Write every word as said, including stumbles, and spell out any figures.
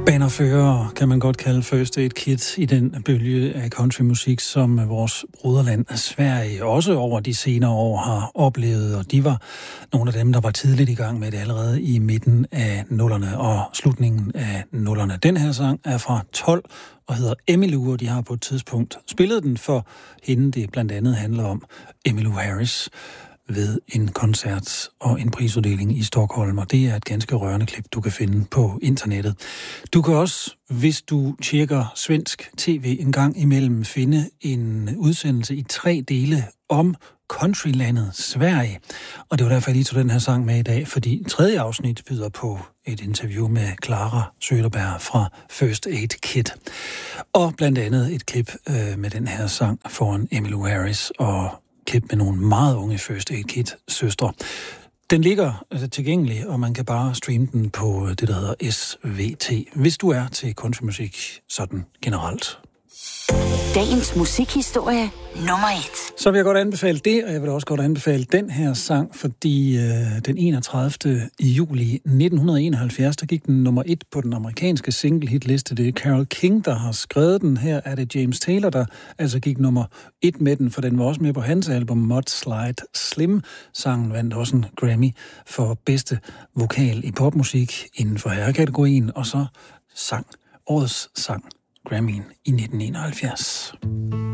Banerfører kan man godt kalde First Aid Kit i den bølge af countrymusik, som vores broderland Sverige også over de senere år har oplevet, og de var nogle af dem, der var tidligt i gang med det allerede i midten af nullerne og slutningen af nullerne. Den her sang er fra tolv og hedder Emmylou, og de har på et tidspunkt spillet den for hende, det blandt andet handler om, Emmylou Harris, ved en koncert og en prisuddeling i Stockholm, og det er et ganske rørende klip, du kan finde på internettet. Du kan også, hvis du tjekker svensk tv en gang imellem, finde en udsendelse i tre dele om countrylandet Sverige. Og det var derfor, jeg lige tog den her sang med i dag, fordi tredje afsnit byder på et interview med Clara Söderberg fra First Aid Kit. Og blandt andet et klip øh, med den her sang foran Emmylou Harris og klip med nogle meget unge First Aid Kit-søstre. Den ligger altså tilgængelig, og man kan bare streame den på det, der hedder S V T, hvis du er til countrymusik sådan generelt. Dagens musikhistorie nummer et. Så vil jeg godt anbefale det, og jeg vil også godt anbefale den her sang, fordi øh, den enogtredivte juli nitten enoghalvfjerds, der gik den nummer et på den amerikanske single-hit-liste. Det er Carole King, der har skrevet den. Her er det James Taylor, der altså gik nummer et med den, for den var også med på hans album Mudslide Slim. Sangen vandt også en Grammy for bedste vokal i popmusik inden for herrekategorien, og så sang årets sang Grammy'en i nitten enoghalvfjerds.